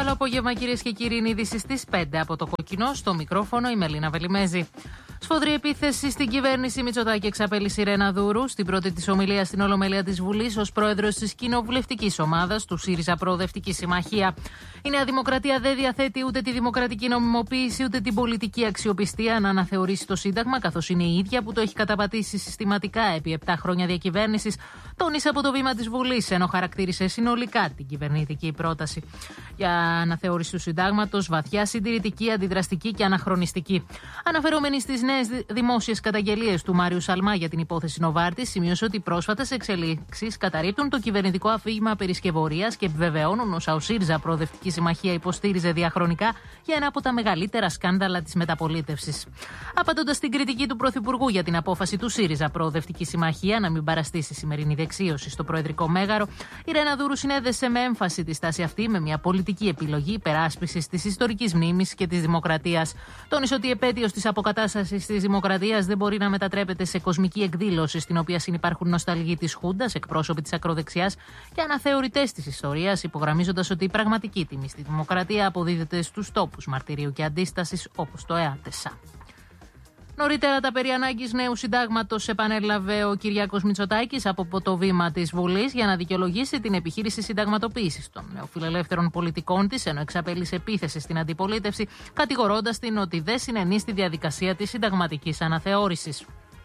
Καλό απόγευμα, κυρίες και κύριοι. Είναι είδηση στις 5 από το Κόκκινο. Στο μικρόφωνο η Μελίνα Βελιμέζη. Σφοδρή επίθεση στην κυβέρνηση Μητσοτάκη εξαπέλυσε η Ρένα Δούρου στην πρώτη της ομιλία στην Ολομέλεια της Βουλής ως πρόεδρος της κοινοβουλευτικής ομάδας του ΣΥΡΙΖΑ Προοδευτική Συμμαχία. Η Νέα Δημοκρατία δεν διαθέτει ούτε τη δημοκρατική νομιμοποίηση ούτε την πολιτική αξιοπιστία να αναθεωρήσει το Σύνταγμα, καθώς είναι η ίδια που το έχει καταπατήσει συστηματικά επί 7 χρόνια διακυβέρνησης, τόνισε από το βήμα της Βουλής, ενώ χαρακτήρισε συνολικά την κυβερνητική πρόταση για αναθεώρηση του Συντάγματος βαθιά συντηρητική, αντιδραστική και αναχρονιστική. Αναφερόμενη στις νέες δημόσιες καταγγελίες του Μάριου Σαλμά για την υπόθεση Νοβάρτης, σημείωσε ότι οι πρόσφατες εξελίξεις καταρρίπτουν το κυβερνητικό αφήγημα περισκευωρίας και επιβεβαιώνουν όσα ο ΣΥΡΙΖΑ Προοδευτική Συμμαχία υποστήριζε διαχρονικά για ένα από τα μεγαλύτερα σκάνδαλα της μεταπολίτευσης. Απαντώντας στην κριτική του Πρωθυπουργού για την απόφαση του ΣΥΡΙΖΑ Προοδευτική Συμμαχία να μην παραστήσει σημερινή δεξίωση στο Προεδρικό Μέγαρο, η Ρένα Δούρου συνέδεσε με έμφαση τη στάση αυτή με μια πολιτική επιλογή υπεράσπισης της ιστορικής μνήμης και της δημοκρατίας. Τόνισε ότι η επέτειος της αποκατάστασης της δημοκρατίας δεν μπορεί να μετατρέπεται σε κοσμική εκδήλωση στην οποία συνυπάρχουν νοσταλγοί της Χούντας, εκπρόσωποι της ακροδεξιάς και αναθεωρητές της ιστορίας, υπογραμμίζοντας ότι η πραγματική τιμή στη δημοκρατία αποδίδεται στους τόπους μαρτυρίου και αντίστασης όπως το ΕΑΤΕΣΑ. Νωρίτερα, τα περί ανάγκης νέου συντάγματος επανέλαβε ο Κυριάκος Μητσοτάκης από το βήμα της Βουλής για να δικαιολογήσει την επιχείρηση συνταγματοποίησης των νεοφιλελεύθερων πολιτικών της, ενώ εξαπέλυσε επίθεση στην αντιπολίτευση, κατηγορώντας την ότι δεν συνενεί στη διαδικασία της συνταγματικής αναθεώρησης.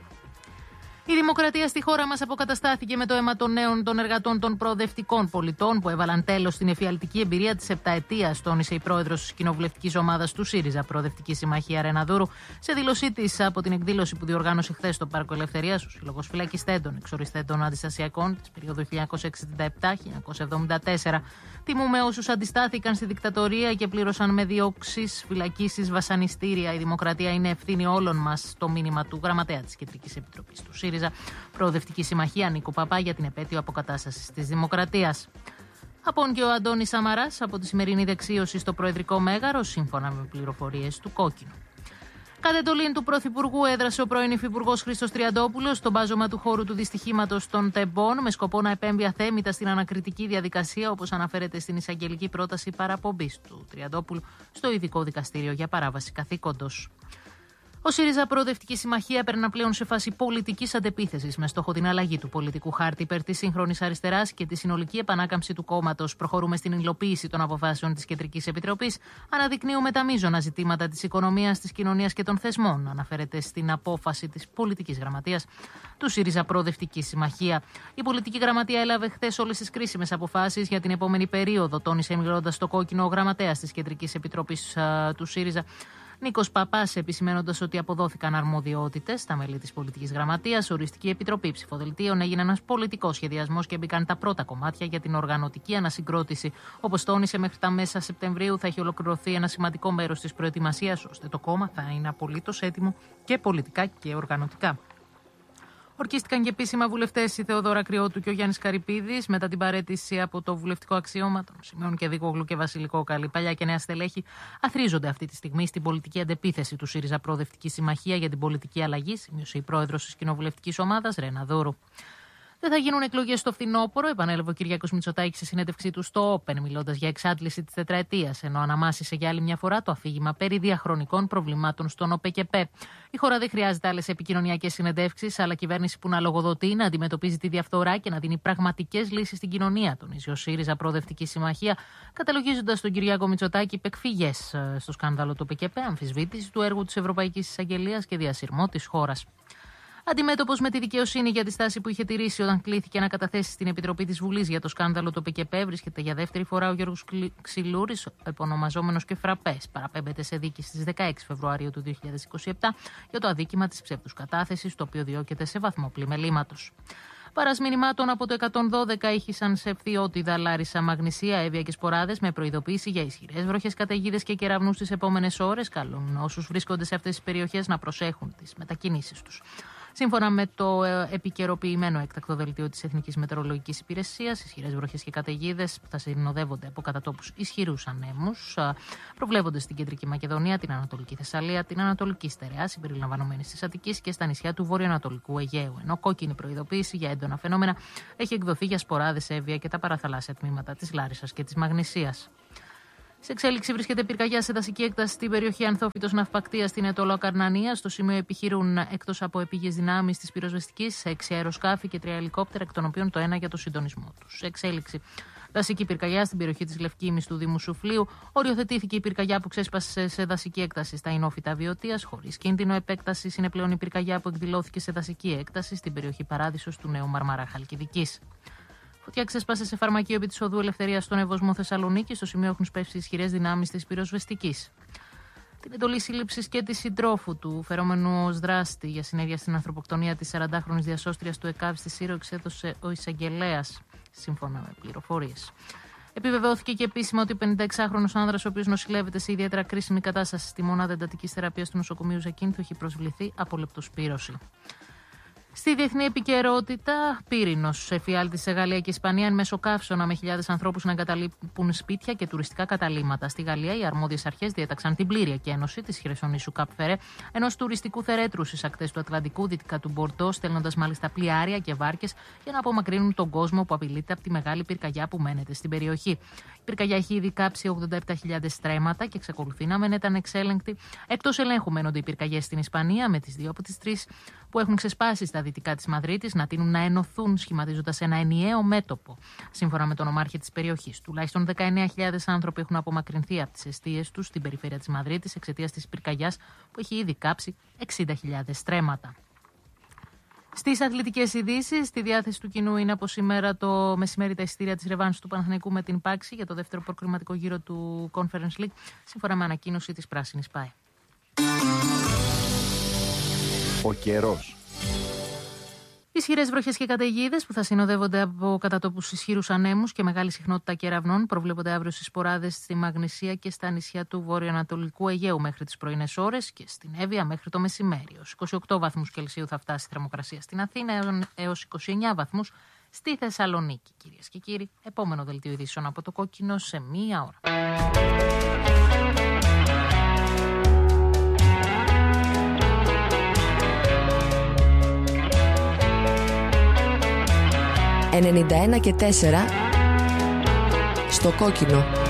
Η δημοκρατία στη χώρα μας αποκαταστάθηκε με το αίμα των νέων των εργατών των προοδευτικών πολιτών που έβαλαν τέλος στην εφιαλτική εμπειρία της 7ετίας, τόνισε η πρόεδρος της κοινοβουλευτικής ομάδας του ΣΥΡΙΖΑ Προοδευτική Συμμαχία Ρένα Δούρου σε δήλωσή της από την εκδήλωση που διοργάνωσε χθες στο Πάρκο Ελευθερίας ο Σύλλογος Φυλακιστέντων Εξοριστέντων Αντιστασιακών της περίοδου 1967-1974. Τιμούμε όσους αντιστάθηκαν στη δικτατορία και πλήρωσαν με διώξεις, φυλακίσεις, βασανιστήρια. Η δημοκρατία είναι ευθύνη όλων μας, το μήνυμα του γραμματέα της Κεντρικής Επιτροπής του ΣΥΡΙΖΑ Προοδευτική Συμμαχία Νίκο Παπά για την επέτειο αποκατάστασης της δημοκρατίας. Απόν και ο Αντώνης Σαμαράς από τη σημερινή δεξίωση στο Προεδρικό Μέγαρο, σύμφωνα με πληροφορίες του Κόκκινου. Κατ' εντολήν του Πρωθυπουργού έδρασε ο πρώην Υφυπουργός Χρήστος Τριαντόπουλος στο μπάζωμα του χώρου του δυστυχήματος των Τεμπών με σκοπό να επέμβει αθέμητα στην ανακριτική διαδικασία, όπως αναφέρεται στην εισαγγελική πρόταση παραπομπής του Τριαντόπουλου στο Ειδικό Δικαστήριο για παράβαση καθήκοντος. Ο ΣΥΡΙΖΑ Προοδευτική Συμμαχία περνά πλέον σε φάση πολιτικής αντεπίθεσης με στόχο την αλλαγή του πολιτικού χάρτη υπέρ της σύγχρονης αριστεράς και τη συνολική επανάκαμψη του κόμματος. Προχωρούμε στην υλοποίηση των αποφάσεων της Κεντρικής Επιτροπής. Αναδεικνύουμε τα μείζωνα ζητήματα της οικονομίας, της κοινωνίας και των θεσμών. Αναφέρεται στην απόφαση της πολιτικής γραμματείας του ΣΥΡΙΖΑ Προοδευτική Συμμαχία. Η πολιτική γραμματεία έλαβε χθες όλες τις κρίσιμες αποφάσεις για την επόμενη περίοδο, τόνισε μιλώντας στο Κόκκινο ο γραμματέας της Κεντρικής Επιτροπής του ΣΥΡΙΖΑ. Νίκος Παπάς, επισημένοντας ότι αποδόθηκαν αρμοδιότητες στα μέλη της πολιτικής γραμματείας, οριστική επιτροπή ψηφοδελτίων, έγινε ένας πολιτικός σχεδιασμός και μπήκαν τα πρώτα κομμάτια για την οργανωτική ανασυγκρότηση. Όπως τόνισε, μέχρι τα μέσα Σεπτεμβρίου θα έχει ολοκληρωθεί ένα σημαντικό μέρος της προετοιμασίας, ώστε το κόμμα θα είναι απολύτως έτοιμο και πολιτικά και οργανωτικά. Ορκίστηκαν και επίσημα βουλευτές η Θεοδόρα Κρυότου και ο Γιάννης Καρυπίδης μετά την παραίτηση από το βουλευτικό αξίωμα των Σημειών και Δίκογλου και Βασιλικό Καλή. Παλιά και νέα στελέχη αθρίζονται αυτή τη στιγμή στην πολιτική αντεπίθεση του ΣΥΡΙΖΑ Προοδευτική Συμμαχία για την πολιτική αλλαγή, σημείωσε η πρόεδρος της κοινοβουλευτικής ομάδας Ρένα Δούρου. Δεν θα γίνουν εκλογές στο φθινόπωρο, επανέλαβε ο Κυριάκος Μητσοτάκης σε συνέντευξή του στο Open, μιλώντας για εξάντληση της τετραετίας, ενώ αναμάσισε για άλλη μια φορά το αφήγημα περί διαχρονικών προβλημάτων στον ΟΠΕΚΕΠΕ. Η χώρα δεν χρειάζεται άλλες επικοινωνιακές συνεντεύξεις, αλλά κυβέρνηση που να λογοδοτεί, να αντιμετωπίζει τη διαφθορά και να δίνει πραγματικές λύσεις στην κοινωνία, τονίζει ο ΣΥΡΙΖΑ Προοδευτική Συμμαχία, καταλογίζοντας τον Κυριάκο Μητσοτάκη υπεκφυγές στο σκάνδαλο του ΟΠΕΚΕΠΕ, αμφισβήτηση του έργου της Ευρωπαϊκής Εισαγγελίας και διασυρμό της χώρας. Αντιμέτωπος με τη δικαιοσύνη για τη στάση που είχε τηρήσει όταν κλήθηκε να καταθέσει στην Επιτροπή της Βουλής για το σκάνδαλο του ΠΚΠ, βρίσκεται για δεύτερη φορά ο Γιώργος Ξυλούρης, επωνομαζόμενος και Φραπές. Παραπέμπεται σε δίκη στις 16 Φεβρουαρίου του 2027 για το αδίκημα της ψεύτους κατάθεσης, το οποίο διώκεται σε βαθμό πλημελήματος. Παρασμηνημάτων από το 112 ήχησαν σε Φθιώτιδα, Λάρισα, Μαγνησία, Εύβοια και Σποράδες με προειδοποίηση για ισχυρές βροχές, καταιγίδες και κεραυνούς τις επόμενες ώρες. Καλούν όσους βρίσκονται σε αυτές τις περιοχές να προσέχουν τις μετακινήσεις τους. Σύμφωνα με το επικαιροποιημένο έκτακτο δελτίο της Εθνικής Μετεωρολογικής Υπηρεσίας, ισχυρές βροχές και καταιγίδες που θα συνοδεύονται από κατά τόπους ισχυρούς ανέμους προβλέπονται στην Κεντρική Μακεδονία, την Ανατολική Θεσσαλία, την Ανατολική Στερεά, συμπεριλαμβανομένης της Αττικής και στα νησιά του βορειοανατολικού Αιγαίου. Ενώ κόκκινη προειδοποίηση για έντονα φαινόμενα έχει εκδοθεί για Σποράδες, Εύβοια και τα παραθαλάσσια τμήματα της Λάρισσας και της Μαγνησίας. Σε εξέλιξη βρίσκεται πυρκαγιά σε δασική έκταση στην περιοχή Ανθόφυτος Ναυπακτίας στην Αιτωλό Καρνανία. Στο σημείο επιχειρούν εκτός από επίγειες δυνάμεις της πυροσβεστικής 6 αεροσκάφη και 3 ελικόπτερα, εκ των οποίων το ένα για το συντονισμό τους. Σε εξέλιξη δασική πυρκαγιά στην περιοχή της Λευκήμης του Δήμου Σουφλίου. Οριοθετήθηκε η πυρκαγιά που ξέσπασε σε δασική έκταση στα Ινόφυτα Βιωτίας. Χωρίς κίνδυνο επέκτασης είναι πλέον η πυρκαγιά που εκδηλώθηκε σε δασική έκταση στην περιοχή Παράδεισος του Νέου Μαρμαρά Χαλκιδικής. Φωτιά ξέσπασε σε φαρμακείο επί της οδού Ελευθερίας στον Ευωσμό Θεσσαλονίκη. Στο σημείο έχουν σπεύσει ισχυρές δυνάμεις της πυροσβεστικής. Την εντολή σύλληψης και της συντρόφου του φερόμενου ως δράστη για συνέργεια στην ανθρωποκτονία της 40χρονης διασώστριας του ΕΚΑΒ στη Σύρο εξέδωσε ο εισαγγελέας, σύμφωνα με πληροφορίες. Επιβεβαιώθηκε και επίσημα ότι ο 56χρονος άνδρας, ο οποίος νοσηλεύεται σε ιδιαίτερα κρίσιμη κατάσταση στη μονάδα εντατικής θεραπείας του νοσοκομείου Ζακίνθου, έχει προσβληθεί από λεπτοσπύρωση. Στη διεθνή επικαιρότητα, πύρινος εφιάλτης σε Γαλλία και Ισπανία εν μέσω καύσωνα με χιλιάδες ανθρώπους να εγκαταλείπουν σπίτια και τουριστικά καταλύματα. Στη Γαλλία, οι αρμόδιες αρχές διέταξαν την πλήρη εκένωση της χερσονήσου Καπ Φερέ, ενός τουριστικού θερέτρου στις ακτές του Ατλαντικού, δυτικά του Μπορντό, στέλνοντας μάλιστα πλοιάρια και βάρκες για να απομακρύνουν τον κόσμο που απειλείται από τη μεγάλη πυρκαγιά που μένεται στην περιοχή. Η πυρκαγιά έχει ήδη κάψει 87.000 στρέμματα και εξακολουθεί να μένεται ανεξέλεγκτη. Εκτός ελέγχου μένονται οι πυρκαγιές στην Ισπανία, με τις 2 από τις 3 που έχουν ξεσπάσει στα δυτικά της Μαδρίτης να τείνουν να ενωθούν, σχηματίζοντας ένα ενιαίο μέτωπο. Σύμφωνα με τον ομάρχη της περιοχής, τουλάχιστον 19.000 άνθρωποι έχουν απομακρυνθεί από τις εστίες τους στην περιφέρεια της Μαδρίτης εξαιτίας της πυρκαγιάς που έχει ήδη κάψει 60.000 στρέμματα. Στις αθλητικές ειδήσεις, στη διάθεση του κοινού είναι από σήμερα το μεσημέρι τα εισιτήρια της ρεβάνσης του Παναθηναϊκού με την Πάξη για το δεύτερο προκριματικό γύρο του Conference League, σύμφωνα με ανακοίνωση της Πράσινης ΠΑΕ. Ο καιρός. Ισχυρές βροχές και καταιγίδες που θα συνοδεύονται από κατά τόπους ισχυρούς ανέμους και μεγάλη συχνότητα κεραυνών προβλέπονται αύριο στις Σποράδες, στη Μαγνησία και στα νησιά του βορειοανατολικού Αιγαίου μέχρι τις πρωινές ώρες και στην Εύβοια μέχρι το μεσημέρι. Ως 28 βαθμούς Κελσίου θα φτάσει η θερμοκρασία στην Αθήνα έως 29 βαθμούς στη Θεσσαλονίκη. Κυρίες και κύριοι, επόμενο δελτίο ειδήσεων από το Κόκκινο σε μία ώρα. 91 και 4 στο Κόκκινο.